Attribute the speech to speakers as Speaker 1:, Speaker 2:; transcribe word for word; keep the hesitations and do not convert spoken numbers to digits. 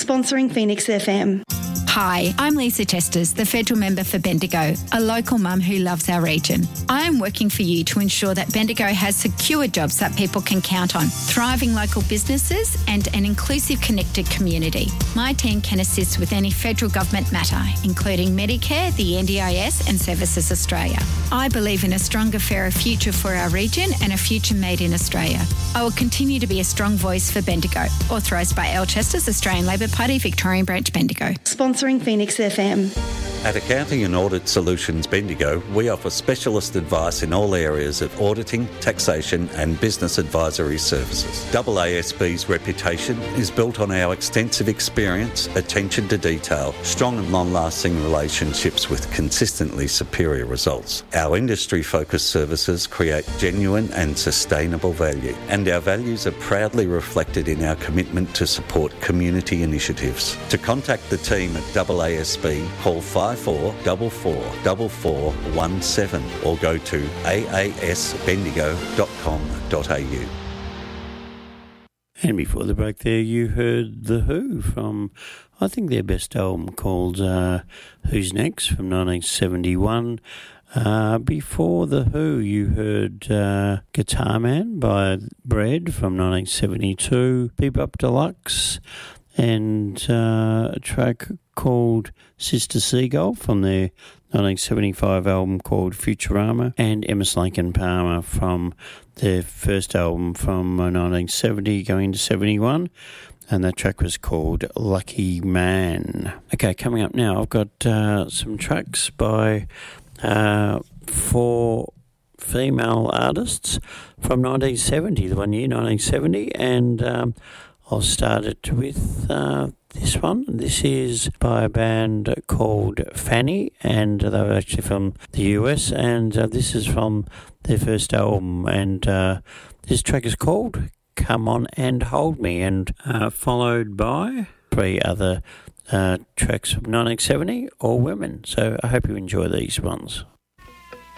Speaker 1: Sponsoring Phoenix F M.
Speaker 2: Hi, I'm Lisa Chesters, the federal member for Bendigo, a local mum who loves our region. I am working for you to ensure that Bendigo has secure jobs that people can count on, thriving local businesses and an inclusive, connected community. My team can assist with any federal government matter, including Medicare, the N D I S and Services Australia. I believe in a stronger, fairer future for our region and a future made in Australia. I will continue to be a strong voice for Bendigo. Authorised by L Chesters, Australian Labor Party, Victorian Branch, Bendigo.
Speaker 1: Sponsoring Phoenix F M.
Speaker 3: At Accounting and Audit Solutions Bendigo, we offer specialist advice in all areas of auditing, taxation and business advisory services. A A S B's reputation is built on our extensive experience, attention to detail, strong and long-lasting relationships with consistently superior results. Our industry-focused services create genuine and sustainable value, and our values are proudly reflected in our commitment to support community initiatives. To contact the team at A A S B, call five four four four four four one seven or go to a a s bendigo dot com dot a u.
Speaker 4: And before the break there, you heard The Who from, I think, their best album called uh, Who's Next from nineteen seventy-one. Uh, before The Who, you heard uh, Guitar Man by Bread from nineteen seventy-two, Bebop Deluxe, and uh, a track called Sister Seagull from their nineteen seventy-five album called Futurama, and Emerson Lake and Palmer from their first album from nineteen seventy going to seventy-one, and that track was called Lucky Man. Okay, coming up now, I've got uh, some tracks by uh, four female artists from nineteen seventy, the one year, nineteen seventy, and um, I'll start it with uh, this one. This is by a band called Fanny, and they were actually from the U S, and uh, this is from their first album, and uh, this track is called Come On and Hold Me, and uh, followed by three other uh, tracks from nineteen seventy, all women. So I hope you enjoy these ones.